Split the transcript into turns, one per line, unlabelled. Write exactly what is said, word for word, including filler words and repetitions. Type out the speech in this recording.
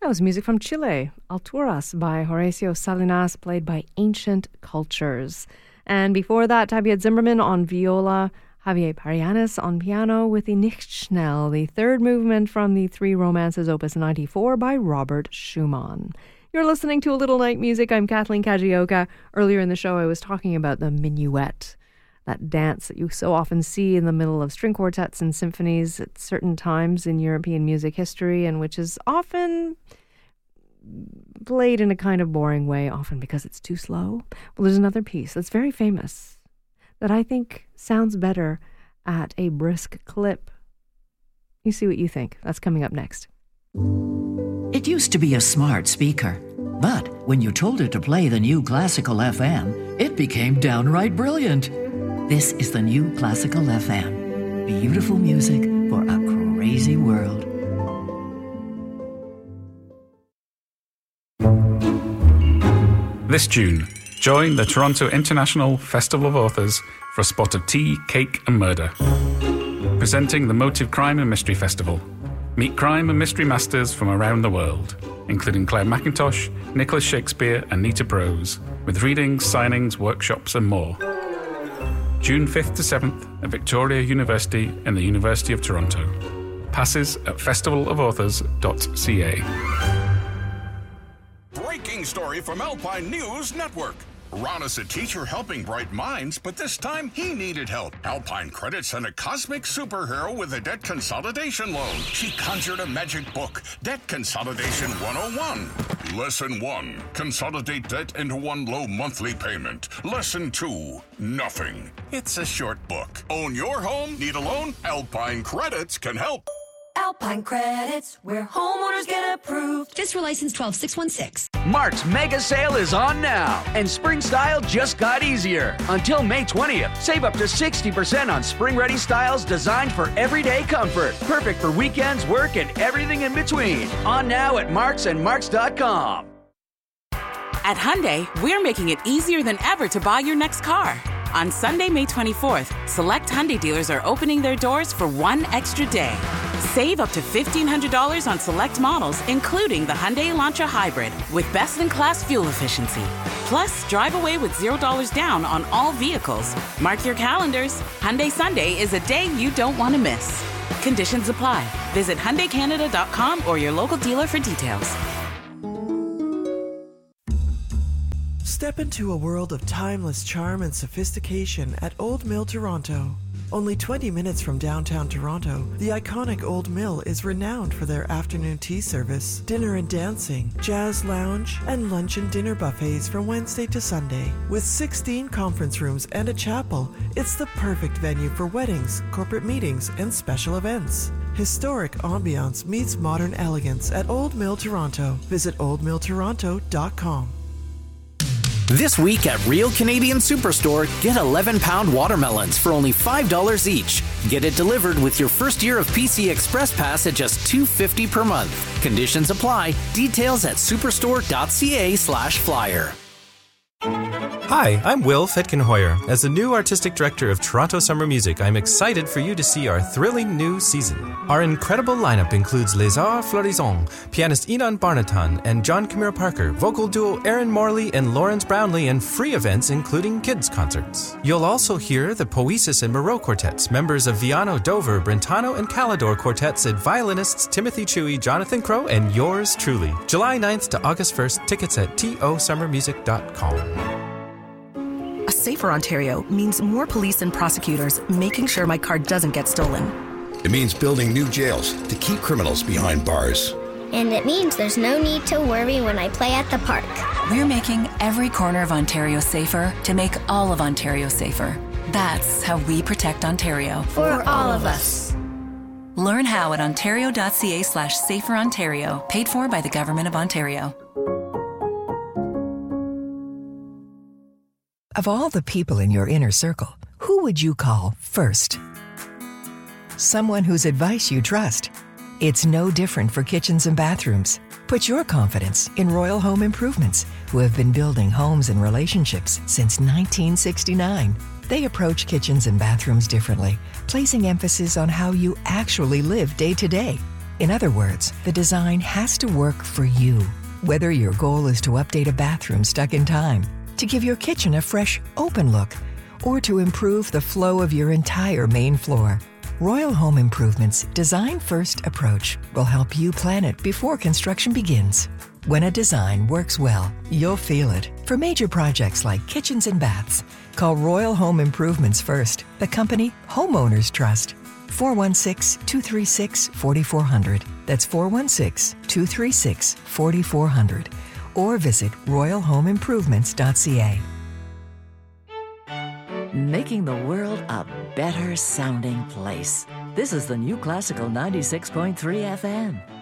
That was music from Chile, Alturas by Horacio Salinas, played by Ancient Cultures. And before that, Tabia Zimmerman on viola, Javier Parianis on piano with the Nichtschnell, the third movement from the Three Romances Opus ninety-four by Robert Schumann. You're listening to A Little Night Music. I'm Kathleen Kajioka. Earlier in the show, I was talking about the minuet, that dance that you so often see in the middle of string quartets and symphonies at certain times in European music history, and which is often played in a kind of boring way, often because it's too slow. Well, there's another piece that's very famous that I think sounds better at a brisk clip. You see what you think. That's coming up next.
It used to be a smart speaker, but when you told it to play the new Classical F M, it became downright brilliant. This is the new Classical F M. Beautiful music for a crazy world.
This June, join the Toronto International Festival of Authors for a spot of tea, cake and murder. Presenting the Motive Crime and Mystery Festival. Meet crime and mystery masters from around the world, including Claire McIntosh, Nicholas Shakespeare and Nita Prose, with readings, signings, workshops and more. June fifth to seventh at Victoria University and the University of Toronto. Passes at festival of authors dot c a.
Breaking story from Alpine News Network. Ron is a teacher helping bright minds, but this time he needed help. Alpine Credit sent a cosmic superhero with a debt consolidation loan. She conjured a magic book, Debt Consolidation one oh one. Lesson one, consolidate debt into one low monthly payment. Lesson two, nothing. It's a short book. Own your home? Need a loan? Alpine Credits can help.
Alpine Credits, where homeowners get approved. Just for license twelve six one six.
Mark's mega sale is on now, and spring style just got easier. Until May twentieth, save up to sixty percent on spring-ready styles designed for everyday comfort. Perfect for weekends, work, and everything in between. On now at Marks and Marks dot com.
At Hyundai, we're making it easier than ever to buy your next car. On Sunday, May twenty-fourth, select Hyundai dealers are opening their doors for one extra day. Save up to fifteen hundred dollars on select models, including the Hyundai Elantra Hybrid, with best-in-class fuel efficiency. Plus, drive away with zero dollars down on all vehicles. Mark your calendars. Hyundai Sunday is a day you don't want to miss. Conditions apply. Visit Hyundai Canada dot com or your local dealer for details.
Step into a world of timeless charm and sophistication at Old Mill Toronto. Only twenty minutes from downtown Toronto, the iconic Old Mill is renowned for their afternoon tea service, dinner and dancing, jazz lounge, and lunch and dinner buffets from Wednesday to Sunday. With sixteen conference rooms and a chapel, it's the perfect venue for weddings, corporate meetings, and special events. Historic ambiance meets modern elegance at Old Mill Toronto. Visit old mill toronto dot com.
This week at Real Canadian Superstore, get eleven pound watermelons for only five dollars each. Get it delivered with your first year of P C Express Pass at just two dollars and fifty cents per month. Conditions apply. Details at superstore dot c a slash flyer.
Hi, I'm Will Fetkenhoyer. As the new artistic director of Toronto Summer Music, I'm excited for you to see our thrilling new season. Our incredible lineup includes Les Arts Florissants, pianist Inan Barnatan and John Camille Parker, vocal duo Aaron Morley and Lawrence Brownlee, and free events including kids concerts. You'll also hear the Poesis and Moreau quartets, members of Viano, Dover, Brentano, and Calidor quartets, and violinists Timothy Chewy, Jonathan Crow, and yours truly. July ninth to August first, tickets at t o summer music dot com.
A safer Ontario means more police and prosecutors making sure my car doesn't get stolen.
It means building new jails to keep criminals behind bars.
And it means there's no need to worry when I play at the park.
We're making every corner of Ontario safer to make all of Ontario safer. That's how we protect Ontario.
For all of us.
Learn how at ontario dot c a slash safer Ontario. Paid for by the Government of Ontario.
Of all the people in your inner circle, who would you call first? Someone whose advice you trust. It's no different for kitchens and bathrooms. Put your confidence in Royal Home Improvements, who have been building homes and relationships since nineteen sixty-nine. They approach kitchens and bathrooms differently, placing emphasis on how you actually live day to day. In other words, the design has to work for you. Whether your goal is to update a bathroom stuck in time, to give your kitchen a fresh, open look, or to improve the flow of your entire main floor, Royal Home Improvement's design-first approach will help you plan it before construction begins. When a design works well, you'll feel it. For major projects like kitchens and baths, call Royal Home Improvements first, the company homeowners trust. four one six, two three six, four four zero zero. That's four one six, two three six, four four zero zero. Or visit royal home improvements dot c a.
Making the world a better sounding place. This is the New Classical ninety-six point three F M.